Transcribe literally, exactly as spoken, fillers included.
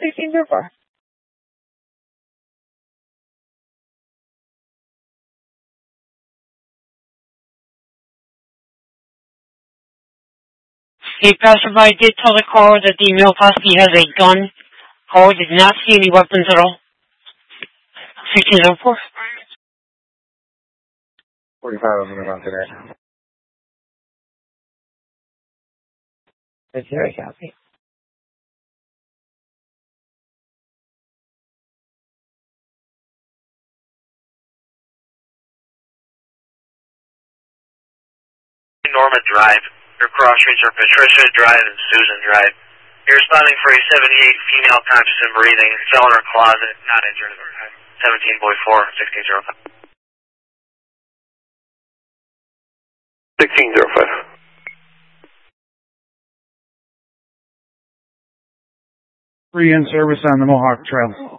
sixteen zero four. The passerby did tell the caller that the male possibly has a gun. Caller did not see any weapons at all. sixteen zero four. forty-five of them are on today. That's very copy. Norma Drive. Your cross streets are Patricia Drive and Susan Drive. You're responding for a seventy-eight female conscious and breathing, fell in her closet, not injured. seventeen boy four, sixteen zero five. sixteen zero five. Three in service on the Mohawk Trail.